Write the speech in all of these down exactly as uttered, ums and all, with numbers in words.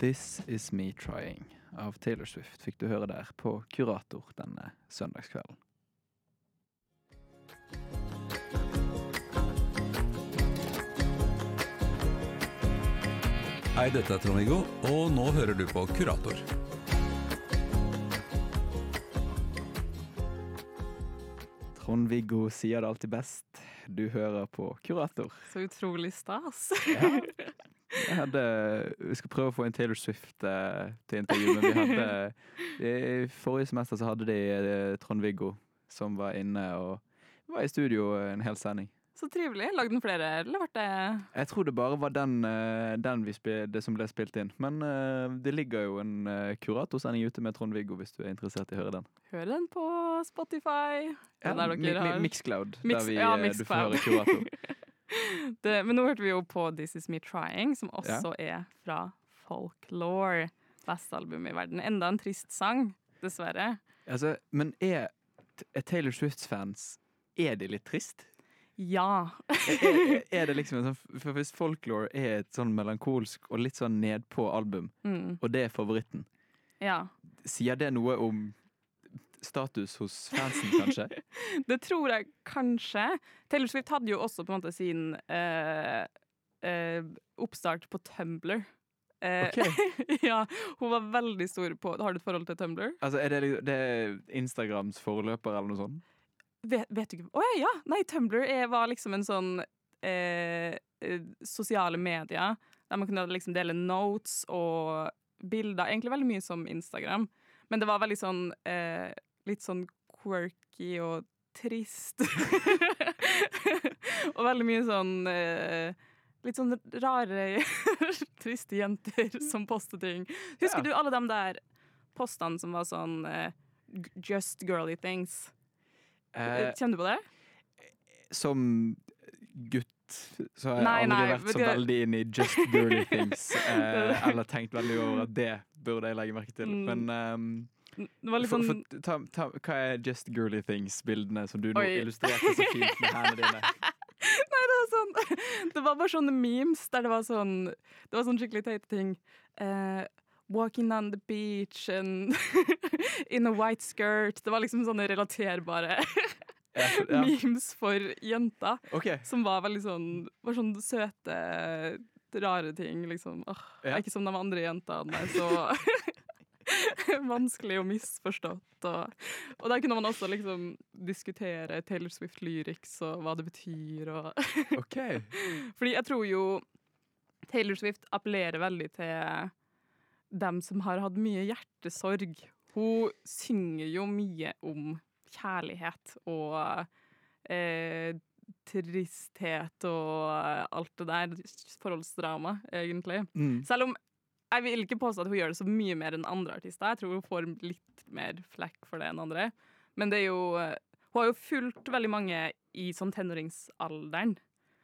This Is Me Trying av Taylor Swift fikk du høre der på Kurator denne søndagskvelden. Hei, dette er Trond-Viggo, og nå hører du på Kurator. Trond-Viggo sier det alltid best. Du hører på Kurator. Så utrolig stas. Ja. Jeg hadde, vi skal prøve å få en Taylor Swift eh, til intervju, men vi hadde, i forrige semester så hadde de eh, Trond-Viggo som var inne og var i studio en hel sending. Så trivelig. Lagde den flere, eller ble det... Jeg tror det bare var den, eh, den vi spil, det som ble spilt inn, men eh, det ligger jo en eh, kuratorsending ute med Trond-Viggo hvis du er interessert i å høre den. Hør den på Spotify. Ja, der mi, dere mi, har... Mixcloud, Mix, der vi, ja, eh, du får høre kurator. det, men nå hørte vi jo på This Is Me Trying, som også ja. er fra Folklore, beste album i verden. Enda en trist sang, dessverre. Altså, men er, er Taylor Swifts fans, er de litt trist? Ja. er, er, er det liksom en sånn, for hvis Folklore er et sånn melankolsk og litt sånn ned på album, mm. og det er favoritten, ja. sier det noe om status hos fansen, kanskje? Det tror jeg kanskje. Taylor Swift hadde jo også på en måte sin uh, uh, oppstart på Tumblr. Uh, ok. ja, hun var veldig stor på... Har du et forhold til Tumblr? Altså, er det, det er Instagrams foreløper eller noe sånt? Vet, vet du ikke? Å oh, ja, nei, Tumblr er, var liksom en sånn eh, eh, sosiale medier der man kunne liksom dele notes og bilder, egentlig veldig mye som Instagram, men det var veldig sånn eh, litt sånn quirky og trist og veldig mye sånn eh, litt sånn rare triste jenter som poster ting. Husker ja. du alle de der postene som var sånn eh, just girly things? Uh, Kjenner du på det? Som gutt så har jeg nei, aldri nei, vært så det... veldig inn i just girly things uh, eller tenkt veldig over at det burde jeg legge merke til, mm. men um, det var litt for, sånn... for, ta, ta, hva er just girly things-bildene som du nå illustrerte så fint med hendene dine? Nei, det var sånn det var bare sånne memes der det var sånn det var sånn skikkelig teite ting uh, walking on the beach and in a white skirt. Det var liksom sånne relaterbare ja, ja. memes for jenter. Okay. Som var veldig sånn, var sånn søte, rare ting. Liksom. Åh, ja. Ikke som de andre jentene. Så vanskelig og misforstått. Og, og der kunne man også liksom diskutere Taylor Swift lyrics og hva det betyr. Og okay. Fordi jeg tror jo Taylor Swift appellerer veldig til dem som har hatt mye hjertesorg. Hun synger jo mye om kjærlighet og eh, tristhet og alt det der. Forholdsdrama, egentlig. Mm. Selv om jeg vil ikke påstå at hun gjør det så mye mer enn andre artister. Jeg tror hun får litt mer flekk for det enn andre. Men det er jo... Hun har jo fulgt veldig mange i sånn tenåringsalderen.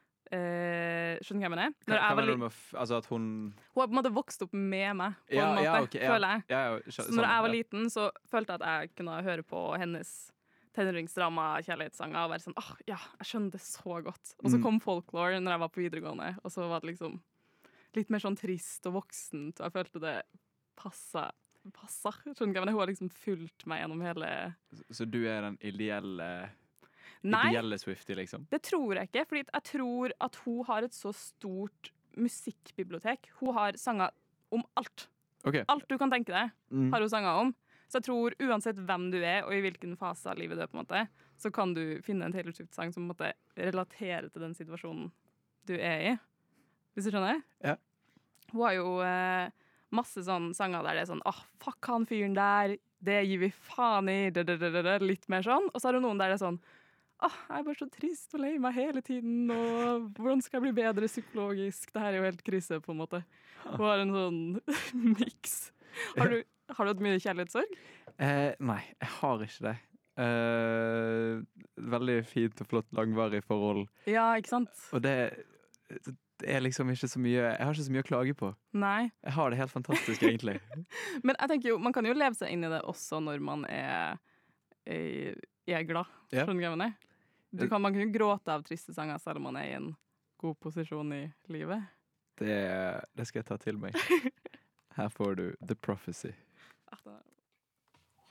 Uh, skjønner du hva jeg mener? Hva, hva mener du med altså at hun Hun har på en måte vokst opp med meg på ja, en måte, ja, okay, ja. føler jeg ja, ja, så, så når jeg var liten så følte jeg at jeg kunne høre på hennes tenåringsdrama, kjærlighetssanger og være sånn, åh, oh, ja, jeg skjønner det så godt og så kom Folklore når jeg var på videregående og så var det liksom litt mer sånn trist og voksent og jeg følte det passet passet, skjønner du hva jeg mener? Hun har liksom fulgt meg gjennom hele så, så du er den ideelle Nei, ideelle Swiftie, liksom? Det tror jeg ikke, fordi jeg tror at hun har et så stort musikkbibliotek. Hun har sanger om alt. Okay. Alt du kan tenke deg, mm. har hun sanger om. Så jeg tror uansett hvem du er, og i hvilken fase av livet du er, på en måte, så kan du finne en Taylor Swift-sang som på en måte relaterer til den situasjonen du er i. Hvis du skjønner? Ja. Hun har jo eh, masse sånne sanger der det er sånn, åh, oh, fuck han fyren der, det gir vi faen i, litt mer sånn. Og så har du noen der det er sånn, åh, oh, jeg er bare så trist og lei meg hele tiden, og hvordan skal jeg bli bedre psykologisk? Det her er jo helt krise, på en måte. Hun har en sånn mix. Har du, har du hatt mye kjærlighetssorg? Eh, nei, jeg har ikke det. Eh, veldig fint og flott langvarig forhold. Ja, ikke sant? Og det, det er liksom ikke så mye, jeg har ikke så mye å klage på. Nei. Jeg har det helt fantastisk, egentlig. Men jeg tenker jo, man kan jo leve seg inn i det også når man er, er, er glad. Ja. Skjønner du hva jeg mener? Du kan, man kan jo gråte av triste sanger selv om man er i en god posisjon i livet. Det, det skal jeg ta til meg. Her får du The Prophecy. Ah, den er-